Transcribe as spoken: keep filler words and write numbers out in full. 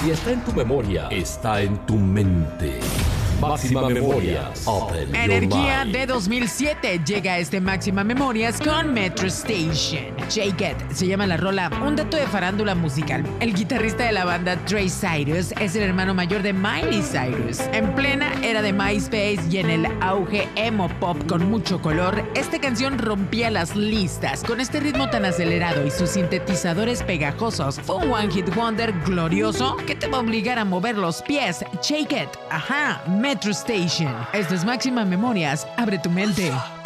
Si está en tu memoria, está en tu mente. Máxima Memorias. Open your Energía mind. de dos mil siete llega a este Máxima Memorias con Metro Station. Shake It se llama la rola. Un dato de farándula musical. El guitarrista de la banda Trey Cyrus es el hermano mayor de Miley Cyrus. En plena era de MySpace y en el auge emo pop con mucho color, esta canción rompía las listas. Con este ritmo tan acelerado y sus sintetizadores pegajosos, fue un one hit wonder glorioso que te va a obligar a mover los pies. Shake It. Ajá. Metro Station. Esto es Máxima Memorias. Abre tu mente.